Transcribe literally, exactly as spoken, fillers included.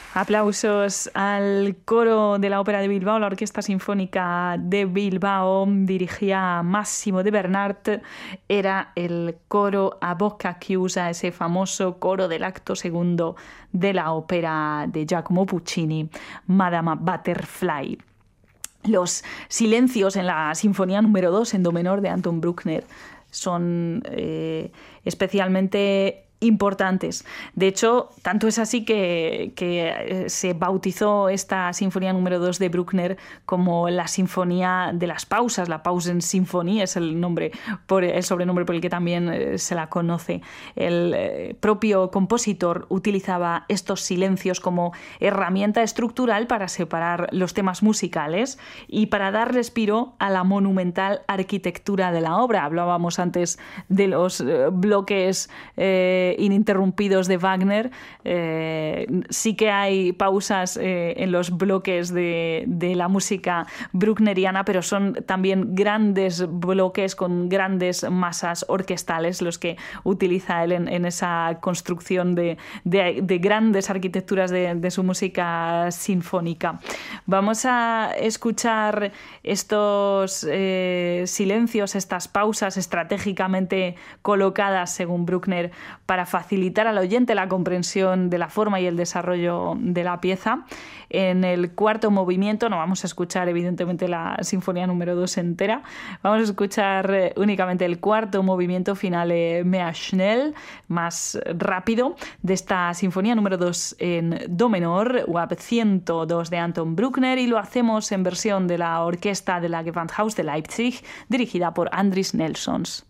Aplausos al coro de la Ópera de Bilbao, la Orquesta Sinfónica de Bilbao, dirigía Massimo de Bernat. Era el coro a bocca chiusa, ese famoso coro del acto segundo de la ópera de Giacomo Puccini, Madama Butterfly. Los silencios en la Sinfonía número dos en do menor de Anton Bruckner son eh, especialmente importantes. De hecho, tanto es así que, que se bautizó esta Sinfonía número dos de Bruckner como la Sinfonía de las Pausas. La Pausensinfonie es el nombre, por, el sobrenombre por el que también se la conoce. El eh, propio compositor utilizaba estos silencios como herramienta estructural para separar los temas musicales y para dar respiro a la monumental arquitectura de la obra. Hablábamos antes de los eh, bloques eh, ininterrumpidos de Wagner. Eh, sí que hay pausas eh, en los bloques de, de la música bruckneriana, pero son también grandes bloques con grandes masas orquestales los que utiliza él en, en esa construcción de, de, de grandes arquitecturas de, de su música sinfónica. Vamos a escuchar estos eh, silencios, estas pausas estratégicamente colocadas según Bruckner para facilitar al oyente la comprensión de la forma y el desarrollo de la pieza. En el cuarto movimiento no vamos a escuchar evidentemente la Sinfonía número dos entera, vamos a escuchar únicamente el cuarto movimiento finale mehr schnell, más rápido, de esta Sinfonía número dos en do menor, U A P ciento dos de Anton Bruckner, y lo hacemos en versión de la orquesta de la Gewandhaus de Leipzig, dirigida por Andris Nelsons.